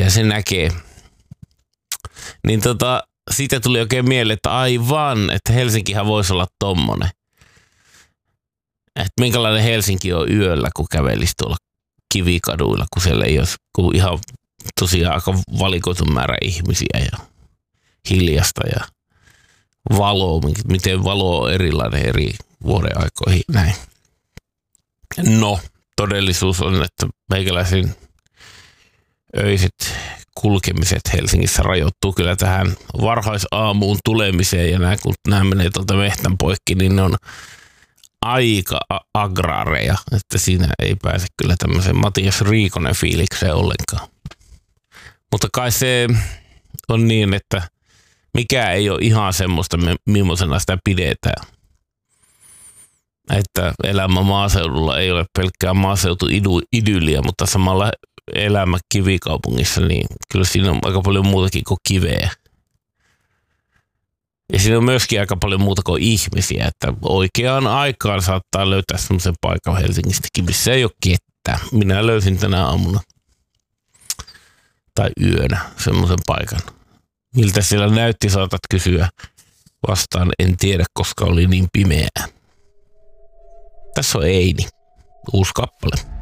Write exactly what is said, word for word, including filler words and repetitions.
ja se näkee. Niin tota, siitä tuli oikein mieleen, että aivan, että Helsinkihän voisi olla tommonen. Että minkälainen Helsinki on yöllä, kun kävelisi tuolla kivikaduilla, kun siellä ei olisi kun ihan tosiaan aika valikoitun määrä ihmisiä ja hiljasta ja valo, miten valo on erilainen eri vuoden aikoihin, näin. No, todellisuus on, että meikäläisen öiset kulkemiset Helsingissä rajoittuu kyllä tähän varhaisaamuun tulemiseen ja nämä, kun nämä menee tuolta mehtän poikki, niin ne on aika agraareja, että siinä ei pääse kyllä tämmöisen Matias Riikonen fiilikseen ollenkaan. Mutta kai se on niin, että mikä ei ole ihan semmoista, millaisena sitä pidetään. Että elämä maaseudulla ei ole pelkkää maaseutuidylliä, mutta samalla elämä kivikaupungissa, niin kyllä siinä on aika paljon muutakin kuin kiveä. Ja siinä on myöskin aika paljon muuta kuin ihmisiä, että oikeaan aikaan saattaa löytää semmoisen paikan Helsingistäkin, missä ei ole ketään. Minä löysin tänä aamuna tai yönä semmoisen paikan. Miltä siellä näytti, saatat kysyä. Vastaan en tiedä, koska oli niin pimeää. Tässä on Eini, uusi kappale.